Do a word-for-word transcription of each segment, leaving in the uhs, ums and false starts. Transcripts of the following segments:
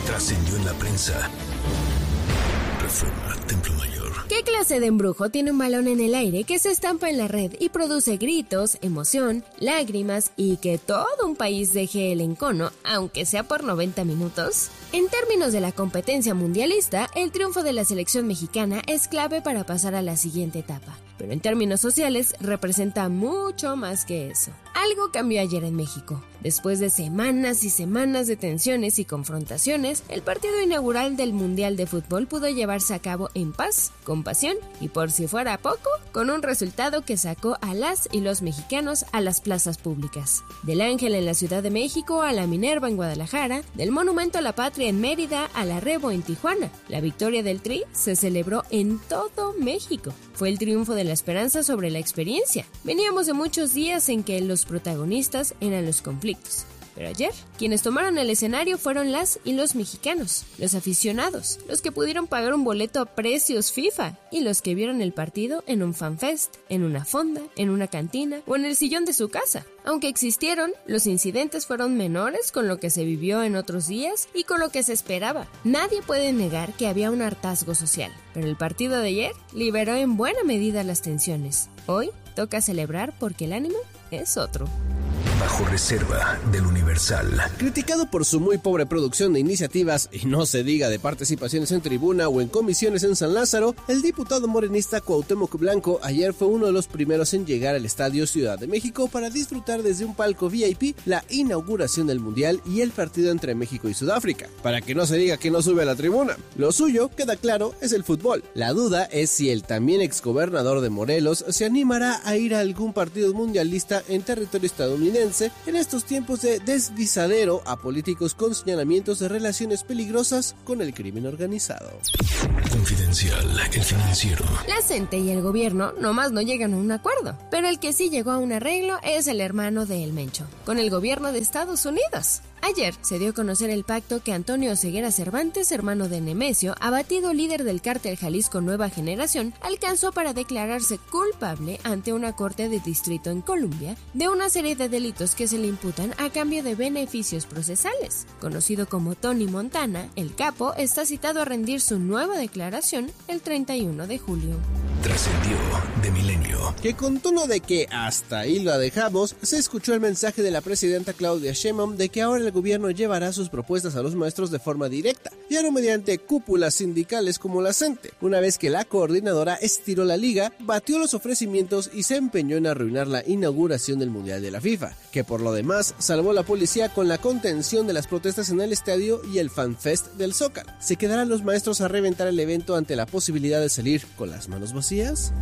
Trascendió en la prensa. Reforma, Templo Mayor. ¿Qué clase de embrujo tiene un balón en el aire que se estampa en la red y produce gritos, emoción, lágrimas y que todo un país deje el encono, aunque sea por noventa minutos? En términos de la competencia mundialista, el triunfo de la selección mexicana es clave para pasar a la siguiente etapa. Pero en términos sociales representa mucho más que eso. Algo cambió ayer en México. Después de semanas y semanas de tensiones y confrontaciones, el partido inaugural del Mundial de Fútbol pudo llevarse a cabo en paz, con pasión y, por si fuera poco, con un resultado que sacó a las y los mexicanos a las plazas públicas. Del Ángel en la Ciudad de México a la Minerva en Guadalajara, del Monumento a la Patria en Mérida a la Rebo en Tijuana. La victoria del Tri se celebró en todo México. Fue el triunfo de la esperanza sobre la experiencia. Veníamos de muchos días en que los protagonistas eran los conflictos. Pero ayer, quienes tomaron el escenario fueron las y los mexicanos, los aficionados, los que pudieron pagar un boleto a precios FIFA y los que vieron el partido en un fanfest, en una fonda, en una cantina o en el sillón de su casa. Aunque existieron, los incidentes fueron menores con lo que se vivió en otros días y con lo que se esperaba. Nadie puede negar que había un hartazgo social, pero el partido de ayer liberó en buena medida las tensiones. Hoy toca celebrar porque el ánimo es otro. Bajo reserva del Universal. Criticado por su muy pobre producción de iniciativas y no se diga de participaciones en tribuna o en comisiones en San Lázaro, el diputado morenista Cuauhtémoc Blanco ayer fue uno de los primeros en llegar al Estadio Ciudad de México para disfrutar desde un palco V I P la inauguración del Mundial y el partido entre México y Sudáfrica, para que no se diga que no sube a la tribuna. Lo suyo, queda claro, es el fútbol. La duda es si el también exgobernador de Morelos se animará a ir a algún partido mundialista en territorio estadounidense en estos tiempos de deslizadero a políticos con señalamientos de relaciones peligrosas con el crimen organizado. Confidencial, el financiero. La CENTE y el gobierno nomás no llegan a un acuerdo, pero el que sí llegó a un arreglo es el hermano de El Mencho, con el gobierno de Estados Unidos. Ayer se dio a conocer el pacto que Antonio Ceguera Cervantes, hermano de Nemesio, abatido líder del cártel Jalisco Nueva Generación, alcanzó para declararse culpable ante una corte de distrito en Colombia de una serie de delitos que se le imputan a cambio de beneficios procesales. Conocido como Tony Montana, el capo está citado a rendir su nueva declaración el treinta y uno de julio. Trascendió de Milenio. Que con tono de que hasta ahí la dejamos, se escuchó el mensaje de la presidenta Claudia Sheinbaum de que ahora el gobierno llevará sus propuestas a los maestros de forma directa, ya no mediante cúpulas sindicales como la CENTE, una vez que la coordinadora estiró la liga, batió los ofrecimientos y se empeñó en arruinar la inauguración del Mundial de la FIFA, que por lo demás salvó la policía con la contención de las protestas en el estadio y el fanfest del Zócalo. ¿Se quedarán los maestros a reventar el evento ante la posibilidad de salir con las manos vacías?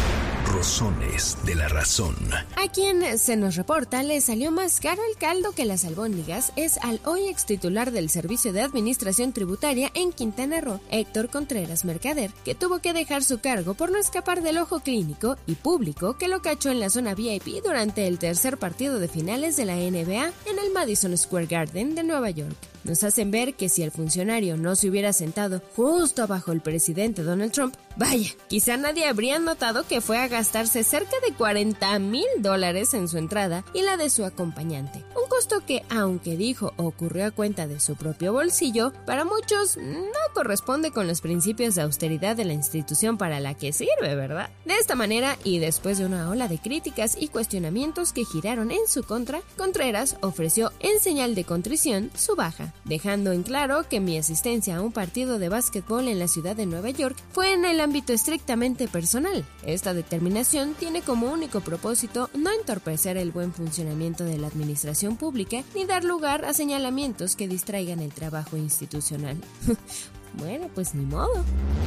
Rosones de la razón. A quien se nos reporta le salió más caro el caldo que las albóndigas es al hoy ex titular del Servicio de Administración Tributaria en Quintana Roo, Héctor Contreras Mercader, que tuvo que dejar su cargo por no escapar del ojo clínico y público que lo cachó en la zona V I P durante el tercer partido de finales de la N B A en el Madison Square Garden de Nueva York. Nos hacen ver que si el funcionario no se hubiera sentado justo abajo el presidente Donald Trump, vaya, quizá nadie habría notado que fue a gastarse cerca de cuarenta mil dólares en su entrada y la de su acompañante. Un costo que, aunque dijo ocurrió a cuenta de su propio bolsillo, para muchos no corresponde con los principios de austeridad de la institución para la que sirve, ¿verdad? De esta manera, y después de una ola de críticas y cuestionamientos que giraron en su contra, Contreras ofreció en señal de contrición su baja, dejando en claro que mi asistencia a un partido de básquetbol en la ciudad de Nueva York fue en el ámbito estrictamente personal. Esta determinación tiene como único propósito no entorpecer el buen funcionamiento de la administración pública ni dar lugar a señalamientos que distraigan el trabajo institucional. Bueno, pues ni modo.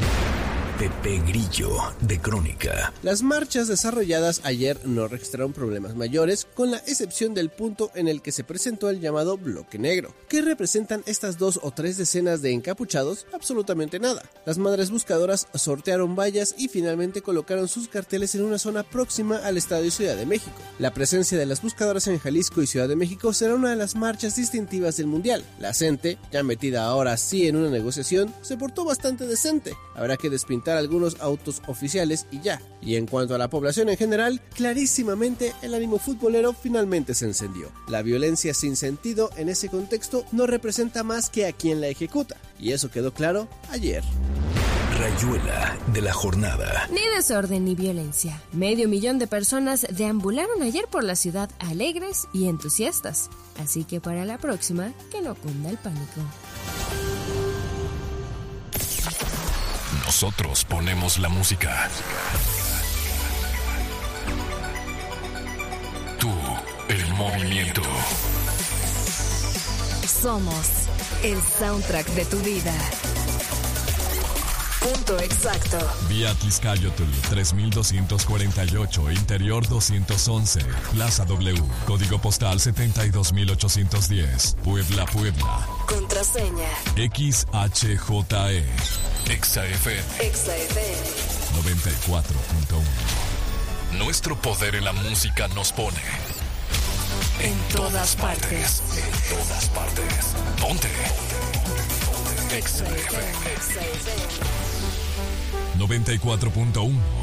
Pepe Grillo, de Crónica. Las marchas desarrolladas ayer no registraron problemas mayores, con la excepción del punto en el que se presentó el llamado bloque negro. ¿Qué representan estas dos o tres decenas de encapuchados? Absolutamente nada. Las madres buscadoras sortearon vallas y finalmente colocaron sus carteles en una zona próxima al Estadio Ciudad de México. La presencia de las buscadoras en Jalisco y Ciudad de México será una de las marchas distintivas del Mundial. La CENTE, ya metida ahora sí en una negociación, se portó bastante decente. Habrá que despintar afectar a algunos autos oficiales y ya. Y en cuanto a la población en general, clarísimamente el ánimo futbolero finalmente se encendió. La violencia sin sentido en ese contexto no representa más que a quien la ejecuta, y eso quedó claro ayer. Rayuela de la jornada. Ni desorden ni violencia. Medio millón de personas deambularon ayer por la ciudad alegres y entusiastas. Así que para la próxima, que no cunda el pánico. Nosotros ponemos la música. Tú, el movimiento. Somos el soundtrack de tu vida. Punto exacto. Vía Tizcayotl tres mil doscientos cuarenta y ocho, Interior doscientos once, Plaza W, Código Postal setenta y dos mil ochocientos diez, Puebla, Puebla. Contraseña X H J E. Exa F M. Exa F M noventa y cuatro punto uno. Nuestro poder en la música nos pone en todas partes. En todas partes. Ponte. Exa F M. noventa y cuatro punto uno